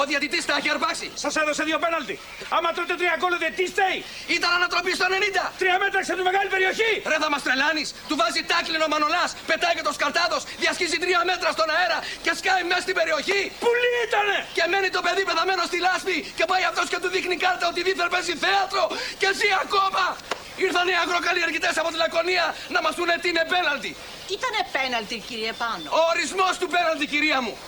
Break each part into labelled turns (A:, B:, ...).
A: διαιτητής τα έχει αρπάξει.
B: Σας έδωσε 2 πέναλτι. Άμα τρώτε 3 γκολ, τι στέει.
A: Ήταν ανατροπή στο 90.
B: 3 μέτρα έξω από τη μεγάλη περιοχή.
A: Ρε θα μας τρελάνεις. Του βάζει τάκλινο ο Μανολάς. Πετάει και το σκαρτάδος. Διασχίζει 3 μέτρα στον αέρα και σκάει μέσα στην περιοχή.
B: Πουλί ήτανε.
A: Και μένει το παιδί πεθαμένο στη λάσπη. Και πάει αυτός και του δείχνει κάρτα ότι δίθεν παίζει θέατρο. Και ζει ακόμα. Ήρθαν οι αγροκαλλιεργητές από τη Λακωνία να μας πούνε τι είναι πέναλτι.
C: Τι ήτανε πέναλτι, κύριε Πάνο?
A: Ο ορισμός του πέναλτι, κυρία μου.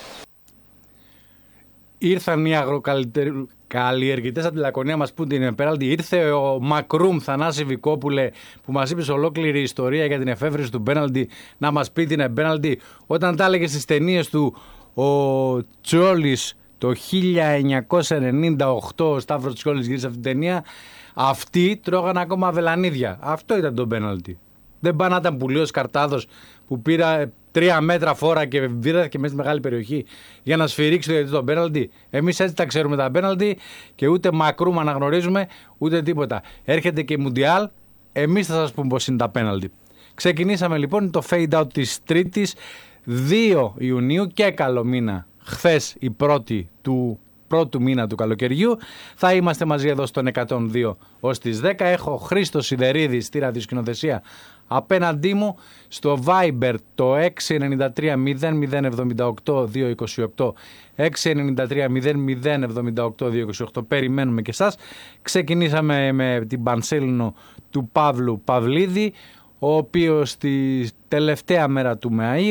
D: Ήρθαν οι αγροκαλλιεργητές από τη Λακωνία μας πούν την πέναλτι. Ήρθε ο Μακρούμ Θανάση Βικόπουλε που μας είπε σε ολόκληρη ιστορία για την εφεύρεση του πέναλτι να μας πει την πέναλτι. Όταν τα έλεγε στις ταινίες του ο Τσιόλης το 1998, ο Σταύρος Τσιόλης γύρισε αυτή την ταινία, αυτοί τρώγαν ακόμα αβελανίδια. Αυτό ήταν το πέναλτι. Δεν πάνε να ήταν πουλίος Καρτάδος που πήρα 3 μέτρα φόρα και βίδαθηκε μέσα στη μεγάλη περιοχή για να σφυρίξει το πέναλτι. Εμείς έτσι τα ξέρουμε τα πέναλτι και ούτε Μακρούμ αναγνωρίζουμε ούτε τίποτα. Έρχεται και η Μουντιάλ, εμείς θα σας πούμε πώς είναι τα πέναλτι. Ξεκινήσαμε λοιπόν το fade out της Τρίτης 2 Ιουνίου και καλό μήνα. Χθες η πρώτη του πρώτου μήνα του καλοκαιριού. Θα είμαστε μαζί εδώ στον 102 ως τις 10. Έχω Χρήστο Σιδερίδη στη ραδιοσκηνοθεσία απέναντί μου, στο Viber το 693 0078 228 693 0078 228. Περιμένουμε και εσάς. Ξεκινήσαμε με την Πανσέλινο του Παύλου Παυλίδη, ο οποίος στη τελευταία μέρα του Μαΐου